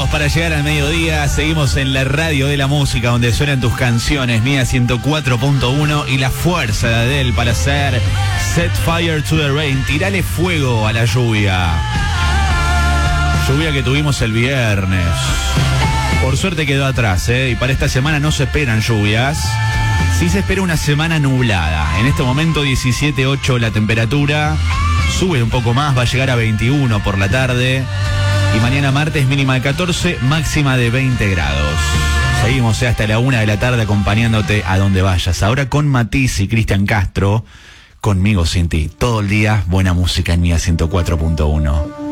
para llegar al mediodía. Seguimos en la radio de la música, donde suenan tus canciones. Mía 104.1 y la fuerza de Adele para hacer Set Fire to the Rain. Tirale fuego a la lluvia. Lluvia que tuvimos el viernes. Por suerte quedó atrás, y para esta semana no se esperan lluvias. Sí se espera una semana nublada. En este momento 17.8 la temperatura. Sube un poco más, va a llegar a 21 por la tarde. Y mañana martes mínima de 14, máxima de 20 grados. Seguimos hasta la 1 de la tarde acompañándote a donde vayas. Ahora con Matiz y Cristian Castro, Conmigo sin ti. Todo el día, buena música en Mía 104.1.